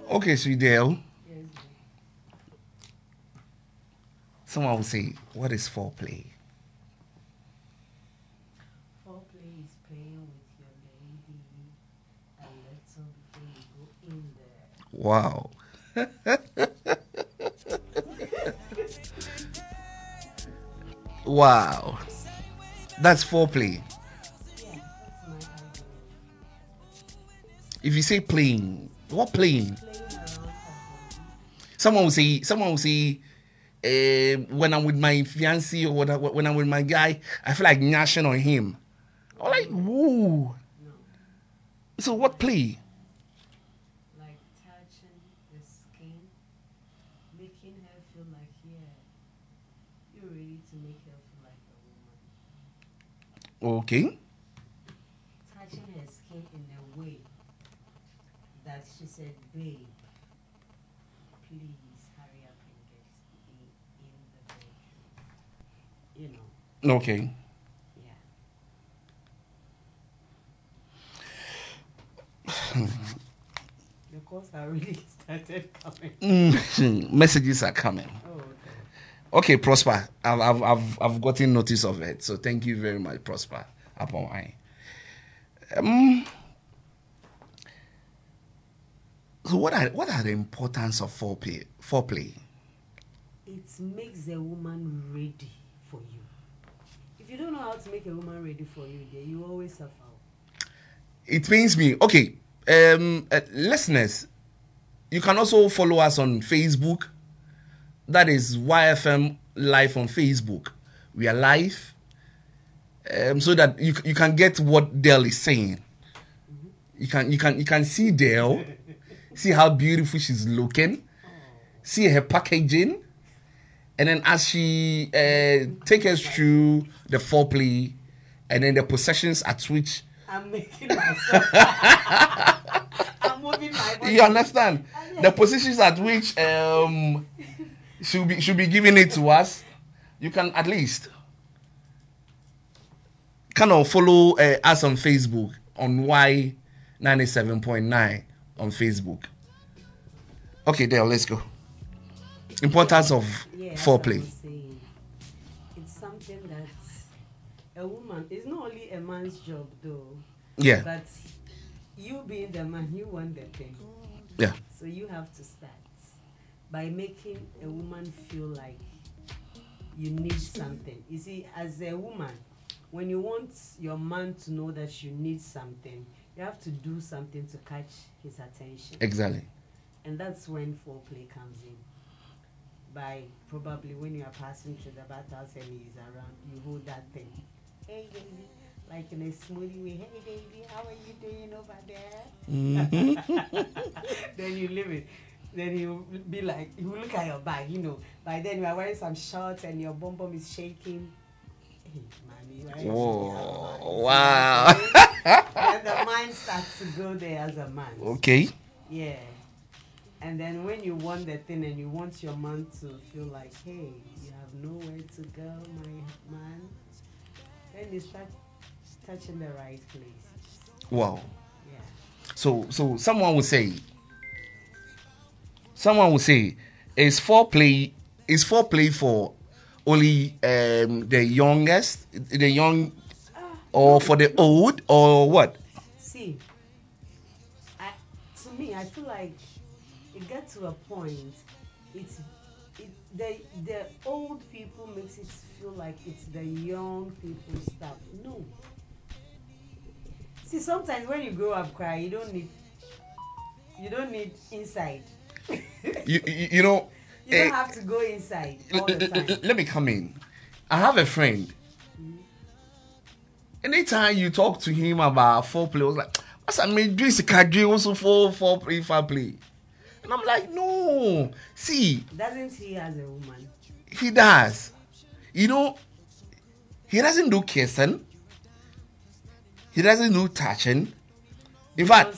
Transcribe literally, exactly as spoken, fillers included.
Okay, Sweetie. Someone will say, what is foreplay? Foreplay is playing with your lady a little before you go in there. Wow. Wow. That's foreplay. Yeah, that's my idea. If you say playing, what playing? Playing around her body. Someone will say, someone will say, uh, when I'm with my fiancé or whatever, when I'm with my guy, I feel like gnashing on him. I'm like, woo. No. So what play? Like touching the skin, making her feel like, yeah, you're ready to make her feel like a woman. Okay. Touching her skin in a way that she said, babe, please hurry up and get in, in the bedroom. You know, Okay. yeah. The calls are really started coming. Mm, messages are coming. Oh, okay. Okay, Prosper. I've, I've, I've, I've gotten notice of it. So thank you very much, Prosper. Upon I. Um, so what are what are the importance of foreplay? Foreplay. It makes a woman ready for you. If you don't know how to make a woman ready for you, then you always suffer. It pains me. Okay, um, uh, listeners, you can also follow us on Facebook. That is Y F M Live on Facebook. We are live, um, so that you you can get what Dell is saying. Mm-hmm. You can you can you can see Dell, see how beautiful she's looking, oh. See her packaging, and then as she uh, take us through the foreplay, and then the possessions at which I'm making myself. I'm moving my body. You understand the positions at which um. Should be should be giving it to us. You can at least kind of follow uh, us on Facebook on Y ninety-seven point nine on Facebook. Okay, there. Let's go. Importance of yeah, foreplay. It's something that a woman. It's not only a man's job though. Yeah. But you being the man, you want the thing. Yeah. So you have to start by making a woman feel like you need something. You see, as a woman, when you want your man to know that you need something, you have to do something to catch his attention. Exactly. And that's when foreplay comes in. By probably when you are passing through the bathhouse and he's around, you hold that thing. Hey, baby. Like in a smoothie way. Hey, baby, how are you doing over there? Mm-hmm. Then you leave it. Then you be like, you look at your bag, you know. By then you are wearing some shorts and your bum bum is shaking. Hey, mommy, right? Whoa, wow. And the mind starts to go there as a man. Okay. Yeah. And then when you want the thing and you want your man to feel like, hey, you have nowhere to go, my man, then you start touching the right place. Wow. Yeah. So, so someone would say, Someone will say, is foreplay is foreplay for only um, the youngest, the young, uh, or for the old, or what? See, I, to me, I feel like it gets to a point. It's it, the the old people makes it feel like it's the young people stuff. No. See, sometimes when you grow up, cry, you don't need you don't need inside. you, you you know you don't uh, have to go inside all the time. Let me come in. I have a friend. Mm-hmm. Anytime you talk to him about foreplay, I was like, "What's that? Me do secondary also for foreplay, foreplay." And I'm like, "No, see." Doesn't he as a woman? He does. You know, he doesn't do kissing. He doesn't do touching. In because fact,